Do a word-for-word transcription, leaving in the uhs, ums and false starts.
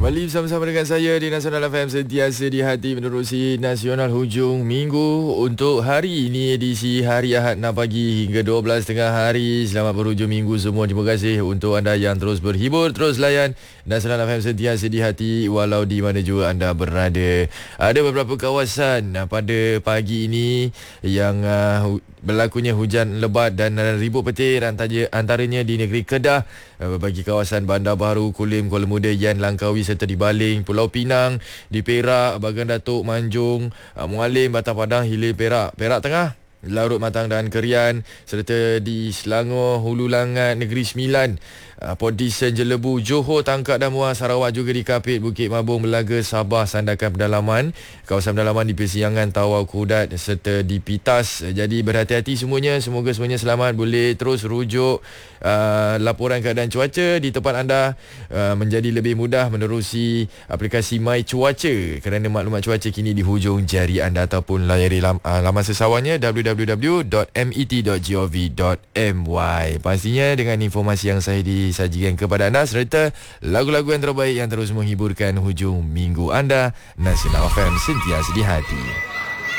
Kembali bersama-sama dengan saya di Nasional F M, sentiasa di hati menerusi Nasional Hujung Minggu. Untuk hari ini edisi hari Ahad enam pagi hingga dua belas tengah hari. Selamat berhujung minggu semua. Terima kasih untuk anda yang terus berhibur, terus layan Nasional F M, sentiasa di hati walau di mana juga anda berada. Ada beberapa kawasan pada pagi ini yang uh, berlakunya hujan lebat dan ribut petir, antaranya di negeri Kedah, bagi kawasan Bandar Baru, Kulim, Kuala Muda, Yan, Langkawi serta di Baling, Pulau Pinang, di Perak, Bagan Datuk, Manjung, Mualim, Batam Padang, Hilir Perak, Perak Tengah, Larut Matang dan Kerian, serta di Selangor, Hulu Langat, Negeri Sembilan, Podisen, Jelebu, Johor, Tangkak dan Muar, Sarawak juga di Kapit, Bukit Mabung, Melaga, Sabah, Sandakan Pedalaman, kawasan pedalaman di Persiangan, Tawau, Kudat serta di Pitas. Jadi berhati-hati semuanya, semoga semuanya selamat. Boleh terus rujuk uh, laporan keadaan cuaca di tempat anda uh, menjadi lebih mudah menerusi aplikasi My Cuaca, kerana maklumat cuaca kini di hujung jari anda, ataupun layari lam, uh, laman sesawangnya w w w dot met dot gov dot my. Pastinya dengan informasi yang saya disajikan kepada anda serta lagu-lagu yang terbaik yang terus menghiburkan hujung minggu anda. Nasional F M, sentiasa di hati.